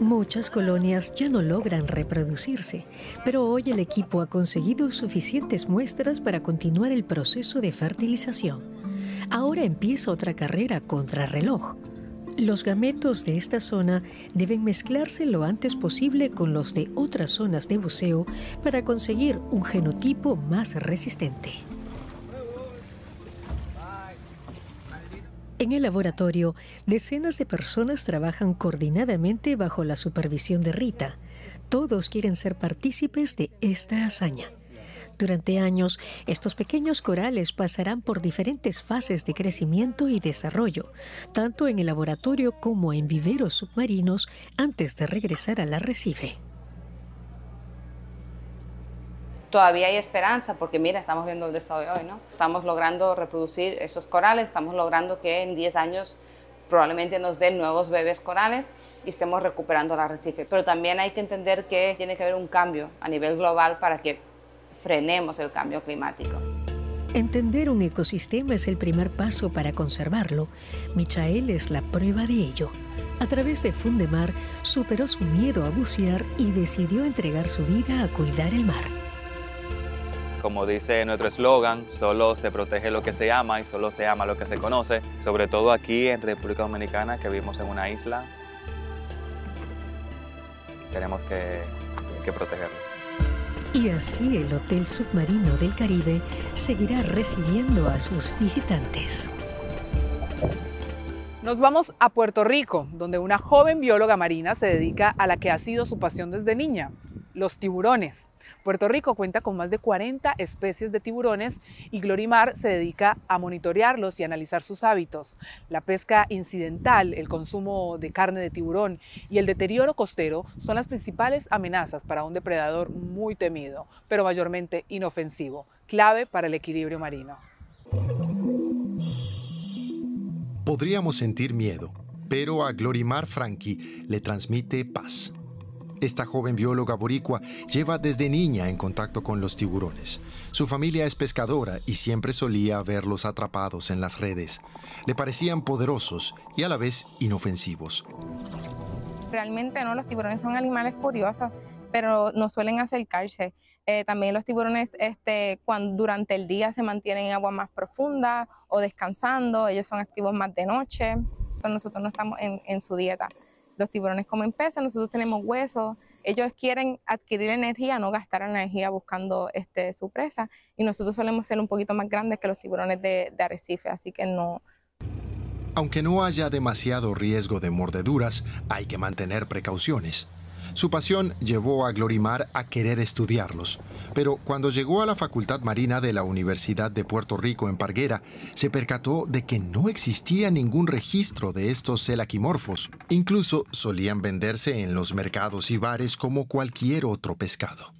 Muchas colonias ya no logran reproducirse, pero hoy el equipo ha conseguido suficientes muestras para continuar el proceso de fertilización. Ahora empieza otra carrera contrarreloj. Los gametos de esta zona deben mezclarse lo antes posible con los de otras zonas de buceo para conseguir un genotipo más resistente. En el laboratorio, decenas de personas trabajan coordinadamente bajo la supervisión de Rita. Todos quieren ser partícipes de esta hazaña. Durante años, estos pequeños corales pasarán por diferentes fases de crecimiento y desarrollo, tanto en el laboratorio como en viveros submarinos, antes de regresar al arrecife. Todavía hay esperanza porque mira, estamos viendo el desarrollo hoy, ¿no? Estamos logrando reproducir esos corales, estamos logrando que en 10 años probablemente nos den nuevos bebés corales y estemos recuperando el arrecife. Pero también hay que entender que tiene que haber un cambio a nivel global para que frenemos el cambio climático. Entender un ecosistema es el primer paso para conservarlo. Michael es la prueba de ello. A través de Fundemar, superó su miedo a bucear y decidió entregar su vida a cuidar el mar. Como dice nuestro eslogan, solo se protege lo que se ama y solo se ama lo que se conoce, sobre todo aquí en República Dominicana, que vivimos en una isla. Tenemos que protegerlos. Y así el Hotel Submarino del Caribe seguirá recibiendo a sus visitantes. Nos vamos a Puerto Rico, donde una joven bióloga marina se dedica a la que ha sido su pasión desde niña, los tiburones. Puerto Rico cuenta con más de 40 especies de tiburones y Glorimar se dedica a monitorearlos y analizar sus hábitos. La pesca incidental, el consumo de carne de tiburón y el deterioro costero son las principales amenazas para un depredador muy temido, pero mayormente inofensivo, clave para el equilibrio marino. Podríamos sentir miedo, pero a Glorimar Franqui le transmite paz. Esta joven bióloga boricua lleva desde niña en contacto con los tiburones. Su familia es pescadora y siempre solía verlos atrapados en las redes. Le parecían poderosos y a la vez inofensivos. Realmente no, los tiburones son animales curiosos, pero no suelen acercarse. También los tiburones durante el día se mantienen en agua más profunda o descansando, ellos son activos más de noche. Nosotros no estamos en su dieta. Los tiburones comen peces, nosotros tenemos huesos. Ellos quieren adquirir energía, no gastar energía buscando su presa. Y nosotros solemos ser un poquito más grandes que los tiburones de arrecife, así que no. Aunque no haya demasiado riesgo de mordeduras, hay que mantener precauciones. Su pasión llevó a Glorimar a querer estudiarlos, pero cuando llegó a la Facultad Marina de la Universidad de Puerto Rico en Parguera, se percató de que no existía ningún registro de estos selaquimorfos. Incluso solían venderse en los mercados y bares como cualquier otro pescado.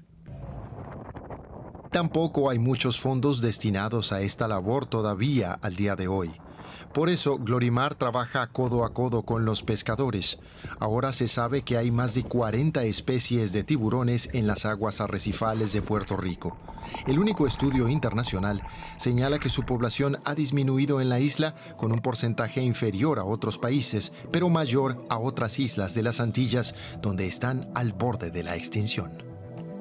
Tampoco hay muchos fondos destinados a esta labor todavía al día de hoy. Por eso, Glorimar trabaja codo a codo con los pescadores. Ahora se sabe que hay más de 40 especies de tiburones en las aguas arrecifales de Puerto Rico. El único estudio internacional señala que su población ha disminuido en la isla con un porcentaje inferior a otros países, pero mayor a otras islas de las Antillas, donde están al borde de la extinción.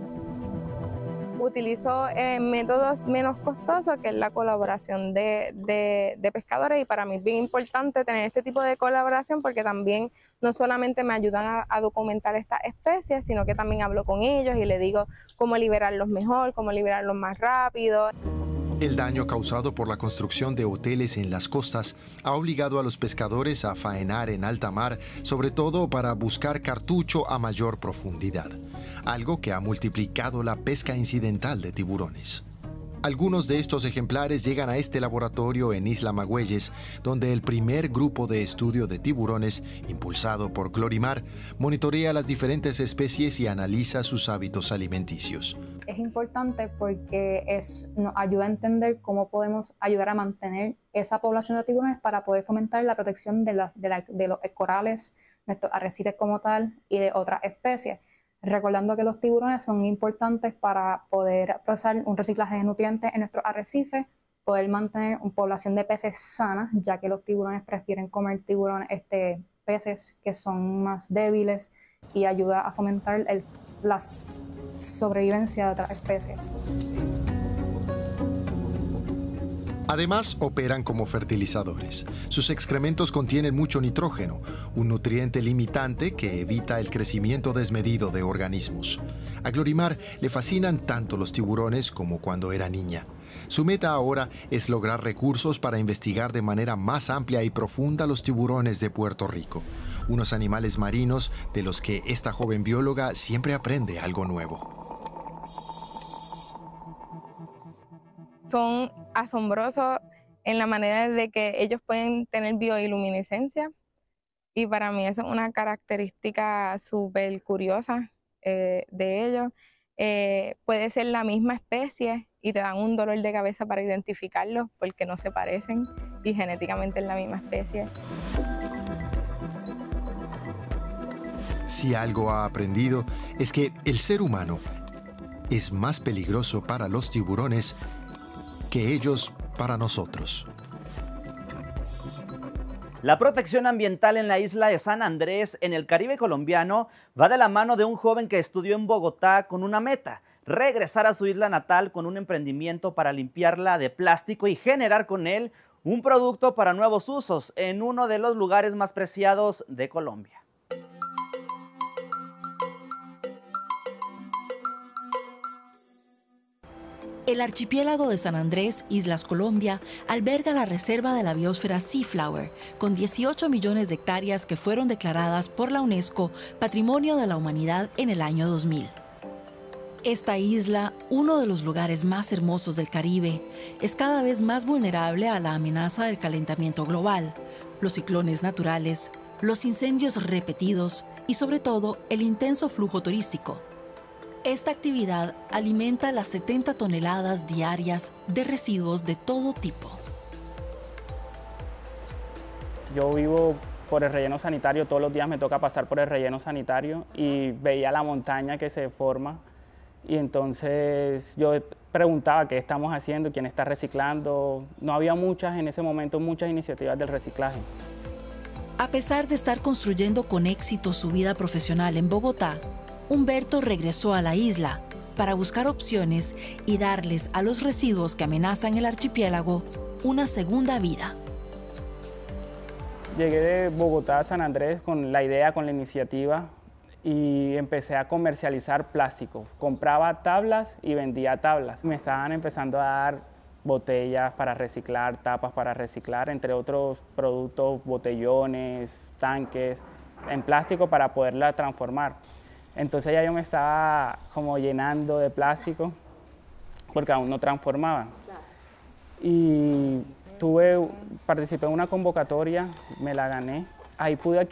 Utilizo métodos menos costosos, que es la colaboración de pescadores, y para mí es bien importante tener este tipo de colaboración porque también no solamente me ayudan a documentar estas especies, sino que también hablo con ellos y les digo cómo liberarlos mejor, cómo liberarlos más rápido. El daño causado por la construcción de hoteles en las costas ha obligado a los pescadores a faenar en alta mar, sobre todo para buscar cartucho a mayor profundidad, algo que ha multiplicado la pesca incidental de tiburones. Algunos de estos ejemplares llegan a este laboratorio en Isla Magüeyes, donde el primer grupo de estudio de tiburones, impulsado por Glorimar, monitorea las diferentes especies y analiza sus hábitos alimenticios. Es importante porque nos ayuda a entender cómo podemos ayudar a mantener esa población de tiburones para poder fomentar la protección de los corales, nuestros arrecifes como tal y de otras especies. Recordando que los tiburones son importantes para poder procesar un reciclaje de nutrientes en nuestros arrecifes, poder mantener una población de peces sana, ya que los tiburones prefieren comer peces que son más débiles y ayuda a fomentar la sobrevivencia de otras especies. Además, operan como fertilizadores. Sus excrementos contienen mucho nitrógeno, un nutriente limitante que evita el crecimiento desmedido de organismos. A Glorimar le fascinan tanto los tiburones como cuando era niña. Su meta ahora es lograr recursos para investigar de manera más amplia y profunda los tiburones de Puerto Rico, unos animales marinos de los que esta joven bióloga siempre aprende algo nuevo. Son asombrosos en la manera de que ellos pueden tener bioluminiscencia y para mí eso es una característica súper curiosa de ellos. Puede ser la misma especie y te dan un dolor de cabeza para identificarlos porque no se parecen y genéticamente es la misma especie. Si algo ha aprendido es que el ser humano es más peligroso para los tiburones que ellos para nosotros. La protección ambiental en la isla de San Andrés, en el Caribe colombiano, va de la mano de un joven que estudió en Bogotá con una meta: regresar a su isla natal con un emprendimiento para limpiarla de plástico y generar con él un producto para nuevos usos en uno de los lugares más preciados de Colombia. El archipiélago de San Andrés, Islas Colombia, alberga la reserva de la biosfera Seaflower, con 18 millones de hectáreas que fueron declaradas por la UNESCO Patrimonio de la Humanidad en el año 2000. Esta isla, uno de los lugares más hermosos del Caribe, es cada vez más vulnerable a la amenaza del calentamiento global, los ciclones naturales, los incendios repetidos y sobre todo el intenso flujo turístico. Esta actividad alimenta las 70 toneladas diarias de residuos de todo tipo. Yo vivo por el relleno sanitario, todos los días me toca pasar por el relleno sanitario y veía la montaña que se forma y entonces yo preguntaba qué estamos haciendo, quién está reciclando. No había en ese momento muchas iniciativas del reciclaje. A pesar de estar construyendo con éxito su vida profesional en Bogotá, Humberto regresó a la isla para buscar opciones y darles a los residuos que amenazan el archipiélago una segunda vida. Llegué de Bogotá a San Andrés con la idea, con la iniciativa y empecé a comercializar plástico. Compraba tablas y vendía tablas. Me estaban empezando a dar botellas para reciclar, tapas para reciclar, entre otros productos, botellones, tanques, en plástico para poderla transformar. Entonces ya yo me estaba como llenando de plástico porque aún no transformaba. Y participé en una convocatoria, me la gané. Ahí pude